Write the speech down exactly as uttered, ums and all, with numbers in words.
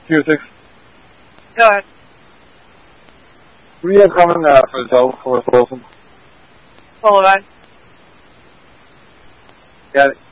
Two six. Go ahead. Who do you have coming uh, for the total for Wilson? Boulevard. Got it.